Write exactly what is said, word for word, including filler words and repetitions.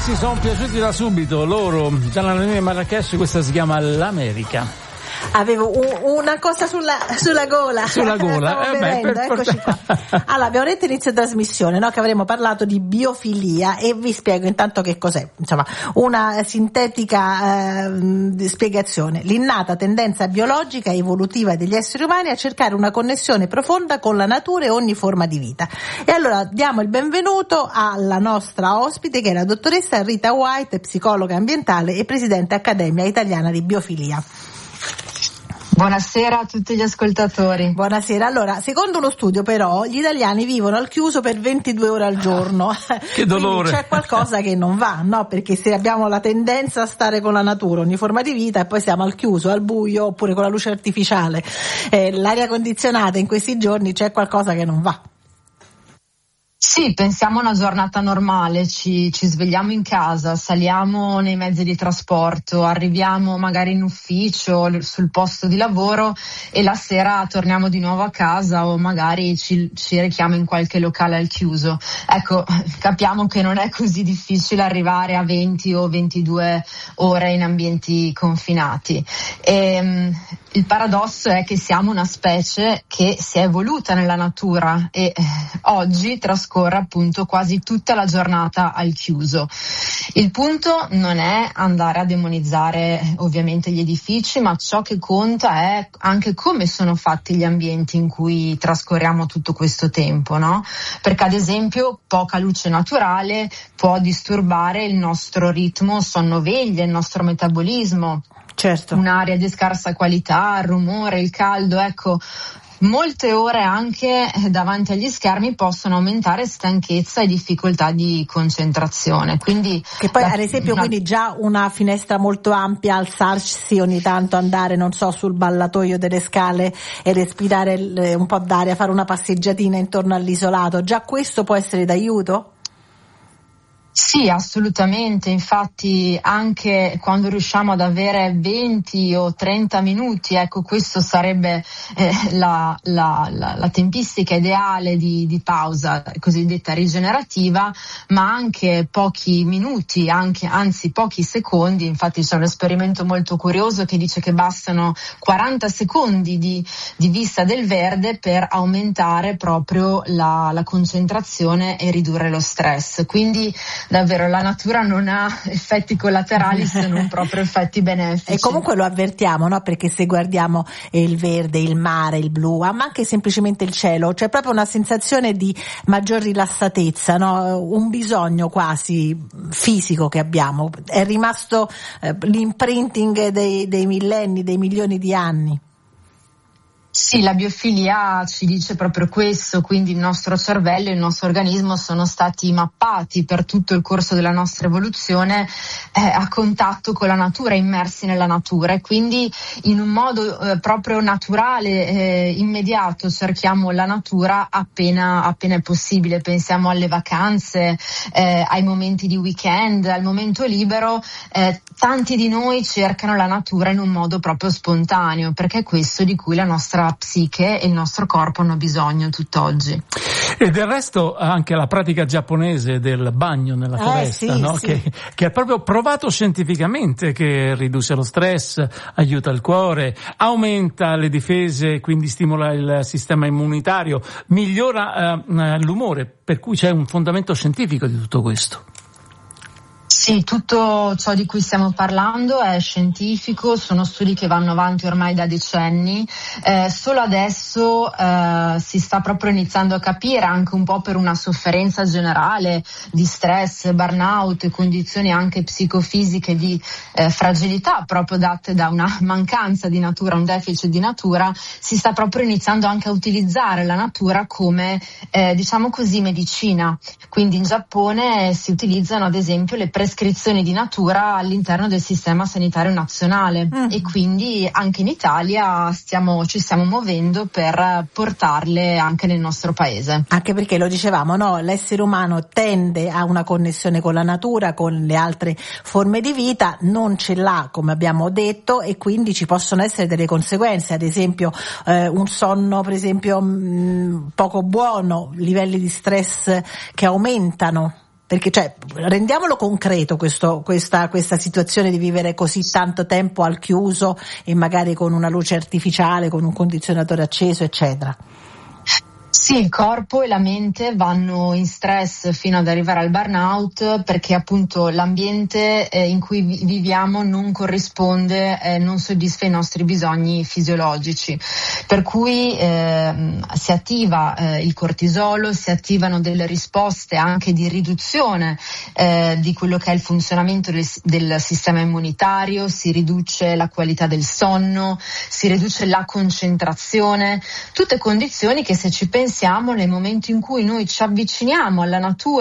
ragazzi sono piaciuti da subito, loro, Gianna e Marrakesh, questa si chiama L'America. Avevo un, una cosa sulla, sulla gola. Sulla gola, eh beh, per eccoci qua. Allora, abbiamo detto inizio trasmissione, no, che avremmo parlato di biofilia e vi spiego intanto che cos'è. Insomma, una sintetica eh, spiegazione. L'innata tendenza biologica e evolutiva degli esseri umani a cercare una connessione profonda con la natura e ogni forma di vita. E allora diamo il benvenuto alla nostra ospite, che è la dottoressa Rita White, psicologa ambientale e presidente Accademia Italiana di Biofilia. Buonasera a tutti gli ascoltatori. Buonasera. Allora, secondo uno studio però, gli italiani vivono al chiuso per ventidue ore al giorno. Che dolore. Quindi c'è qualcosa che non va, no? Perché se abbiamo la tendenza a stare con la natura, ogni forma di vita, e poi siamo al chiuso, al buio, oppure con la luce artificiale, eh, l'aria condizionata, in questi giorni c'è qualcosa che non va. Sì, pensiamo a una giornata normale, ci, ci svegliamo in casa, saliamo nei mezzi di trasporto, arriviamo magari in ufficio, sul posto di lavoro e la sera torniamo di nuovo a casa o magari ci, ci rechiamo in qualche locale al chiuso. Ecco, capiamo che non è così difficile arrivare a venti o ventidue ore in ambienti confinati. E, il paradosso è che siamo una specie che si è evoluta nella natura e eh, oggi trascorre appunto quasi tutta la giornata al chiuso. Il punto non è andare a demonizzare ovviamente gli edifici, ma ciò che conta è anche come sono fatti gli ambienti in cui trascorriamo tutto questo tempo, no? Perché ad esempio poca luce naturale può disturbare il nostro ritmo sonno-veglia, il nostro metabolismo. Certo. Un'aria di scarsa qualità, il rumore, il caldo, ecco, molte ore anche davanti agli schermi possono aumentare stanchezza e difficoltà di concentrazione. Quindi che poi la, ad esempio una... quindi già una finestra molto ampia, alzarsi ogni tanto, andare non so sul ballatoio delle scale e respirare un po' d'aria, fare una passeggiatina intorno all'isolato, già questo può essere d'aiuto? Sì, assolutamente, infatti anche quando riusciamo ad avere venti o trenta minuti, ecco, questo sarebbe eh, la, la, la, la tempistica ideale di, di pausa cosiddetta rigenerativa, ma anche pochi minuti, anche, anzi pochi secondi. Infatti c'è un esperimento molto curioso che dice che bastano quaranta secondi di, di vista del verde per aumentare proprio la, la concentrazione e ridurre lo stress. Quindi davvero la natura non ha effetti collaterali se non proprio effetti benefici. E comunque lo avvertiamo, no? Perché se guardiamo il verde, il mare, il blu, ma anche semplicemente il cielo, c'è proprio una sensazione di maggior rilassatezza, no? Un bisogno quasi fisico che abbiamo. È rimasto eh, l'imprinting dei, dei millenni, dei milioni di anni. Sì, la biofilia ci dice proprio questo, quindi il nostro cervello e il nostro organismo sono stati mappati per tutto il corso della nostra evoluzione eh, a contatto con la natura, immersi nella natura, e quindi in un modo eh, proprio naturale, eh, immediato, cerchiamo la natura appena, appena è possibile. Pensiamo alle vacanze, eh, ai momenti di weekend, al momento libero, eh, tanti di noi cercano la natura in un modo proprio spontaneo, perché è questo di cui la nostra psiche e il nostro corpo hanno bisogno tutt'oggi. E del resto anche la pratica giapponese del bagno nella foresta, eh, sì, no? sì. Che, che è proprio provato scientificamente che riduce lo stress, aiuta il cuore, aumenta le difese, quindi stimola il sistema immunitario, migliora eh, l'umore, per cui c'è un fondamento scientifico di tutto questo. Sì, tutto ciò di cui stiamo parlando è scientifico, sono studi che vanno avanti ormai da decenni, eh, solo adesso eh, si sta proprio iniziando a capire, anche un po' per una sofferenza generale di stress, burnout e condizioni anche psicofisiche di eh, fragilità proprio date da una mancanza di natura, un deficit di natura. Si sta proprio iniziando anche a utilizzare la natura come eh, diciamo così medicina, quindi in Giappone si utilizzano ad esempio le prescrizioni di natura all'interno del sistema sanitario nazionale mm. e quindi anche in Italia stiamo, ci stiamo muovendo per portarle anche nel nostro paese. Anche perché lo dicevamo, no? L'essere umano tende a una connessione con la natura, con le altre forme di vita, non ce l'ha, come abbiamo detto, e quindi ci possono essere delle conseguenze, ad esempio eh, un sonno per esempio mh, poco buono, livelli di stress che aumentano. Perché cioè rendiamolo concreto questo, questa, questa situazione di vivere così tanto tempo al chiuso e magari con una luce artificiale, con un condizionatore acceso, eccetera. Sì, il corpo e la mente vanno in stress fino ad arrivare al burnout, perché appunto l'ambiente eh, in cui vi- viviamo non corrisponde, eh, non soddisfa i nostri bisogni fisiologici, per cui eh, si attiva eh, il cortisolo, si attivano delle risposte anche di riduzione eh, di quello che è il funzionamento del, del sistema immunitario, si riduce la qualità del sonno, si riduce la concentrazione, tutte condizioni che, se ci pensiamo, nel momento in cui noi ci avviciniamo alla natura